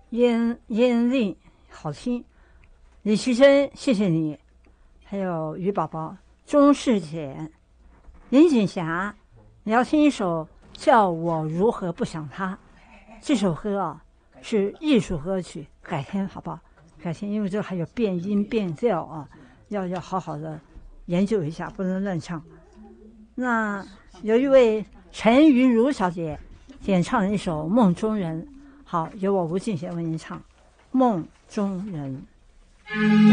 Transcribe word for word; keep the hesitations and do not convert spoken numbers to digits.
音音律好听。李奇珍，谢谢你，还有于宝宝、钟世简、林锦霞，你要听一首叫我如何不想他。这首歌啊是艺术歌曲，改天好不好？改天，因为这还有变音变调啊，要要好好的研究一下，不能乱唱。那有一位陈云如小姐演唱了一首《梦中人》，好，由我吴俊贤为您唱《梦中人》。